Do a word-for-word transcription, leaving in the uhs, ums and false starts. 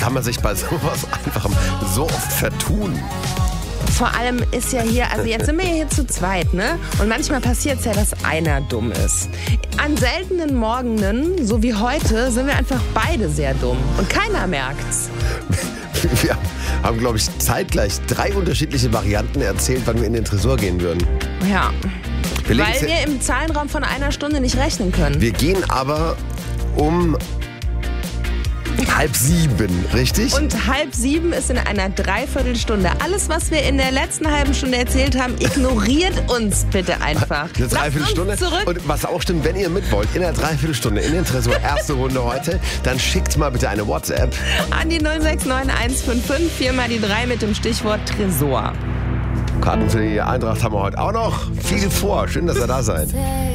kann man sich bei sowas einfach so oft vertun? Vor allem ist ja hier, also jetzt sind wir ja hier zu zweit, ne? Und manchmal passiert es ja, dass einer dumm ist. An seltenen Morgenen, so wie heute, sind wir einfach beide sehr dumm. Und keiner merkt's. Wir haben, glaube ich, zeitgleich drei unterschiedliche Varianten erzählt, wann wir in den Tresor gehen würden. Ja, wir weil wir im Zahlenraum von einer Stunde nicht rechnen können. Wir gehen aber um halb sieben, richtig? Und halb sieben ist in einer Dreiviertelstunde. Alles, was wir in der letzten halben Stunde erzählt haben, ignoriert uns bitte einfach. Eine Dreiviertelstunde. Zurück. Und was auch stimmt, wenn ihr mit wollt, in einer Dreiviertelstunde in den Tresor, erste Runde heute, dann schickt mal bitte eine WhatsApp an die null sechs neun eins fünf fünf, viermal die drei mit dem Stichwort Tresor. Karten für die Eintracht haben wir heute auch noch. Viel vor. Schön, dass ihr da seid.